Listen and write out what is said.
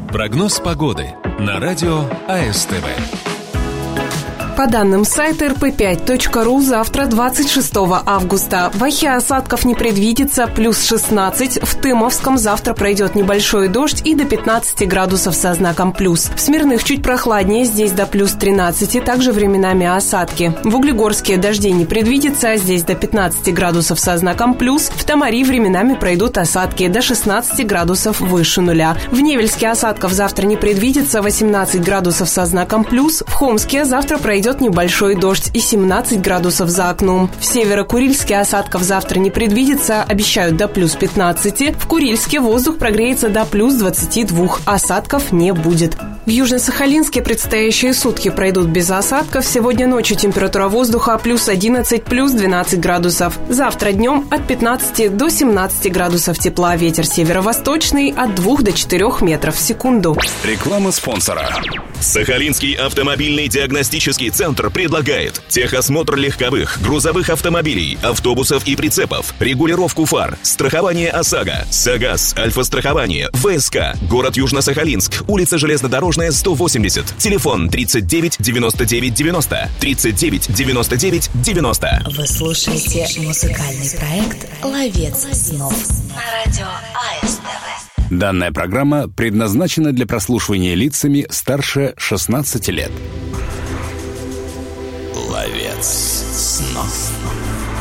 Прогноз погоды на радио АСТВ. По данным сайта rp5.ru, завтра, 26 августа, в Ахе осадков не предвидится, плюс 16. В Тымовском завтра пройдет небольшой дождь и до 15 градусов со знаком плюс. В Смирных чуть прохладнее, здесь до плюс 13, также временами осадки. В Углегорске дождей не предвидится, здесь до 15 градусов со знаком плюс. В Тамари временами пройдут осадки до 16 градусов выше нуля. В Невельске осадков завтра не предвидится, 18 градусов со знаком плюс. В Хомске завтра пройдет небольшой дождь и 17 градусов за окном. В Северо-Курильске осадков завтра не предвидится, обещают до плюс 15. В Курильске воздух прогреется до плюс 22, осадков не будет. В Южно-Сахалинске предстоящие сутки пройдут без осадков. Сегодня ночью температура воздуха плюс 11, плюс 12 градусов. Завтра днем от 15 до 17 градусов тепла. Ветер северо-восточный от 2 до 4 метров в секунду. Реклама спонсора. Сахалинский автомобильный диагностический центр предлагает техосмотр легковых, грузовых автомобилей, автобусов и прицепов, регулировку фар, страхование ОСАГО, САГАС, Альфа-страхование, ВСК, город Южно-Сахалинск, улица Железнодорожная, 180, телефон 39 99 90, 39 99 90. Вы слушаете музыкальный проект «Ловец снов» на радио АСТВ. Данная программа предназначена для прослушивания лицами старше 16 лет. Ловец снов.